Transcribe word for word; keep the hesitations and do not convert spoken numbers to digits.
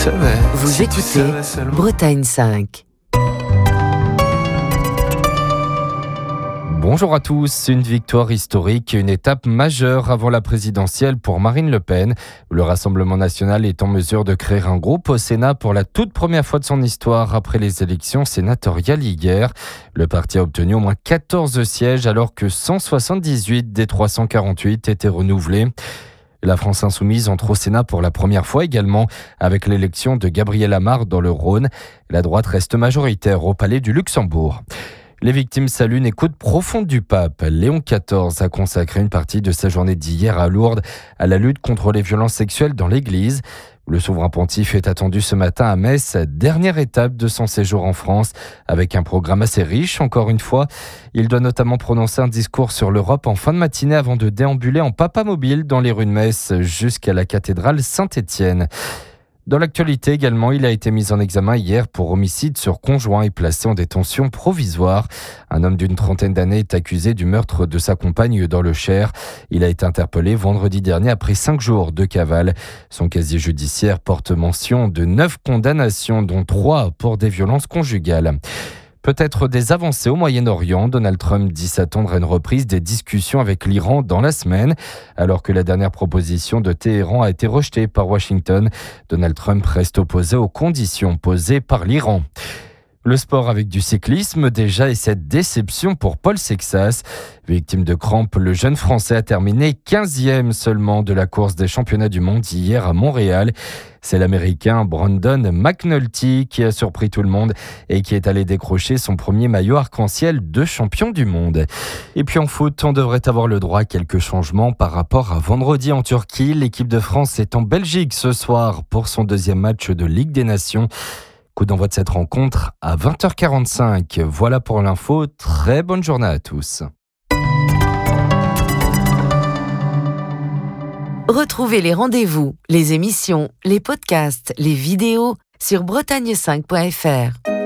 savais. Vous si tu écoutez savais seulement. Bretagne cinq. Bonjour à tous, une victoire historique et une étape majeure avant la présidentielle pour Marine Le Pen. Le Rassemblement national est en mesure de créer un groupe au Sénat pour la toute première fois de son histoire après les élections sénatoriales hier. Le parti a obtenu au moins quatorze sièges alors que cent soixante-dix-huit des trois cent quarante-huit étaient renouvelés. La France insoumise entre au Sénat pour la première fois également avec l'élection de Gabriel Amar dans le Rhône. La droite reste majoritaire au Palais du Luxembourg. Les victimes saluent une écoute profonde du pape. Léon quatorze a consacré une partie de sa journée d'hier à Lourdes à la lutte contre les violences sexuelles dans l'Église. Le souverain pontife est attendu ce matin à Metz, dernière étape de son séjour en France, avec un programme assez riche, encore une fois. Il doit notamment prononcer un discours sur l'Europe en fin de matinée avant de déambuler en papamobile dans les rues de Metz jusqu'à la cathédrale Saint-Étienne. Dans l'actualité également, il a été mis en examen hier pour homicide sur conjoint et placé en détention provisoire. Un homme d'une trentaine d'années est accusé du meurtre de sa compagne dans le Cher. Il a été interpellé vendredi dernier après cinq jours de cavale. Son casier judiciaire porte mention de neuf condamnations, dont trois pour des violences conjugales. Peut-être des avancées au Moyen-Orient. Donald Trump dit s'attendre à une reprise des discussions avec l'Iran dans la semaine. Alors que la dernière proposition de Téhéran a été rejetée par Washington, Donald Trump reste opposé aux conditions posées par l'Iran. Le sport avec du cyclisme déjà et cette déception pour Paul Sexas. Victime de crampes, le jeune Français a terminé quinzième seulement de la course des championnats du monde hier à Montréal. C'est l'Américain Brandon McNulty qui a surpris tout le monde et qui est allé décrocher son premier maillot arc-en-ciel de champion du monde. Et puis en foot, on devrait avoir le droit à quelques changements par rapport à vendredi en Turquie. L'équipe de France est en Belgique ce soir pour son deuxième match de Ligue des Nations. Coup d'envoi de cette rencontre à vingt heures quarante-cinq. Voilà pour l'info. Très bonne journée à tous. Retrouvez les rendez-vous, les émissions, les podcasts, les vidéos sur bretagne cinq point f r.